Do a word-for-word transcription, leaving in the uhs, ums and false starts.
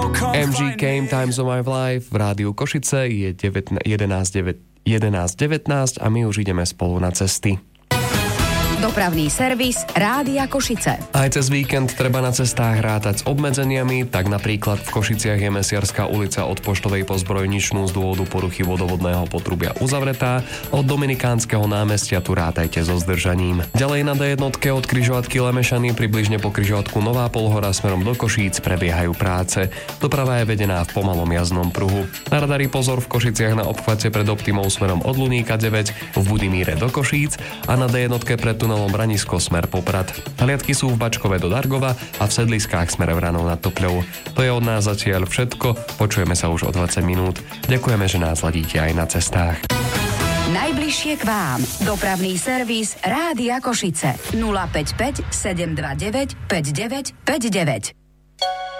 em gé Game Times of My Life v rádiu Košice je jedenásť devätnásť a my už ideme spolu na cesty. Dopravný servis Rádia Košice. Aj cez víkend treba na cestách rátať s obmedzeniami, tak napríklad v Košiciach je Mesiarská ulica od Poštovej po Zbrojničnú z dôvodu poruchy vodovodného potrubia uzavretá, od Dominikánskeho námestia tu rátajte so zdržaním. Ďalej na dé jednotke od križovatky Lemešany približne po križovatku Nová Polhora smerom do Košíc prebiehajú práce. Doprava je vedená v pomalom jazdnom pruhu. Na radari pozor v Košiciach na obchvate pred Optimou smerom od Luníka deväť, v Budimíre do Košíc a na dé jednotke pred tunelom Branisko smer Poprad. Hliadky sú v Bačkove do Dargova a v Sedliskách smer Vranov nad Topľou. To je od nás zatiaľ všetko, počujeme sa už o dvadsať minút. Ďakujeme, že nás ladíte aj na cestách. Najbližšie k vám. Dopravný servis Rádia Košice. nula päť päť sedem dva deväť päť deväť päť deväť.